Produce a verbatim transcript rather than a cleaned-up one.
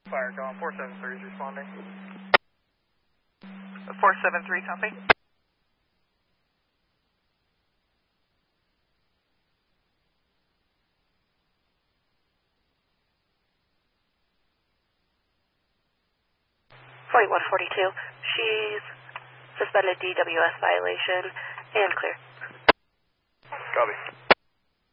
Fire calling, four seven three is responding. four seven three, copy. forty-one forty-two, she's suspended D W S violation and clear. Copy.